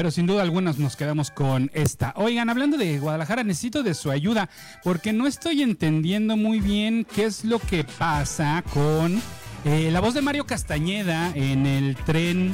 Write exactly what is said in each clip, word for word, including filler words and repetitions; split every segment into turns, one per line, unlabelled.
pero sin duda algunas nos quedamos con esta. Oigan, hablando de Guadalajara, necesito de su ayuda, porque no estoy entendiendo muy bien qué es lo que pasa con eh, la voz de Mario Castañeda en el tren,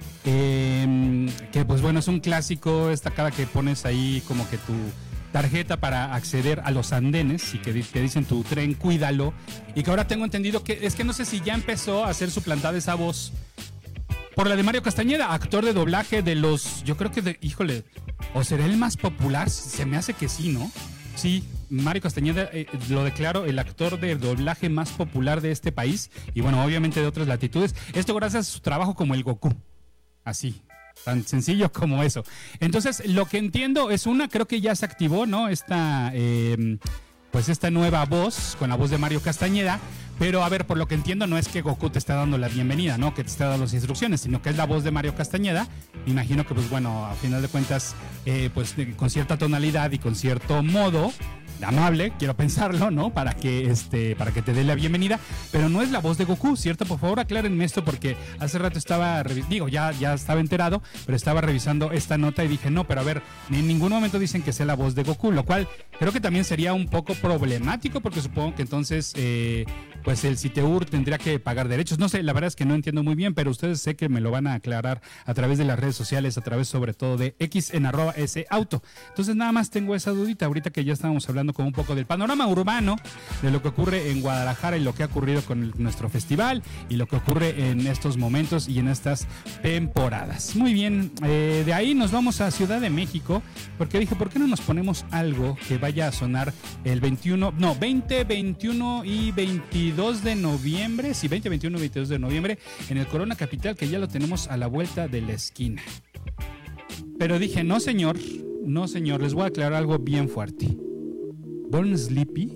eh, que pues bueno, es un clásico, esta cada que pones ahí como que tu tarjeta para acceder a los andenes y que te dicen tu tren, cuídalo, y que ahora tengo entendido que es que no sé si ya empezó a ser suplantada esa voz por la de Mario Castañeda, actor de doblaje de los, yo creo que, de, híjole, o será el más popular, se me hace que sí, ¿no? Sí, Mario Castañeda, eh, lo declaro el actor de doblaje más popular de este país, y bueno, obviamente de otras latitudes, esto gracias a su trabajo como el Goku, así. Tan sencillo como eso. Entonces, lo que entiendo es una, creo que ya se activó, ¿no? Esta, eh, pues esta nueva voz, con la voz de Mario Castañeda. Pero a ver, por lo que entiendo, no es que Goku te está dando la bienvenida, ¿no? Que te está dando las instrucciones, sino que es la voz de Mario Castañeda. Me imagino que, pues bueno, a final de cuentas, eh, pues con cierta tonalidad y con cierto modo amable, quiero pensarlo, ¿no? Para que este, para que te dé la bienvenida, pero no es la voz de Goku, ¿cierto? Por favor, aclárenme esto, porque hace rato estaba, digo, ya, ya estaba enterado, pero estaba revisando esta nota y dije, no, pero a ver, en ningún momento dicen que sea la voz de Goku, lo cual creo que también sería un poco problemático, porque supongo que entonces, eh, pues el Citeur tendría que pagar derechos. No sé, la verdad es que no entiendo muy bien, pero ustedes sé que me lo van a aclarar a través de las redes sociales, a través sobre todo de X en arroba ese auto. Entonces nada más tengo esa dudita, ahorita que ya estábamos hablando con un poco del panorama urbano, de lo que ocurre en Guadalajara y lo que ha ocurrido con el, nuestro festival y lo que ocurre en estos momentos y en estas temporadas. Muy bien, eh, de ahí nos vamos a Ciudad de México, porque dije, ¿por qué no nos ponemos algo que vaya a sonar el veintiuno, no, veinte, veintiuno y veintidós de noviembre, sí, veinte, veintiuno y veintidós de noviembre en el Corona Capital, que ya lo tenemos a la vuelta de la esquina? Pero dije, no señor, no señor, les voy a aclarar algo bien fuerte. Born Sleepy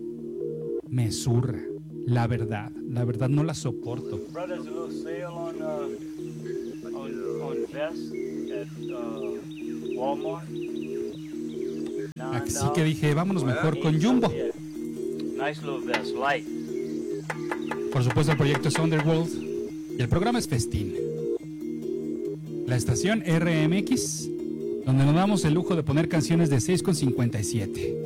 me zurra, la verdad, la verdad no la soporto. Así que dije, vámonos mejor con Jumbo. Por supuesto, el proyecto es Underworld y el programa es Festín. La estación R M X, donde nos damos el lujo de poner canciones de seis con cincuenta y siete.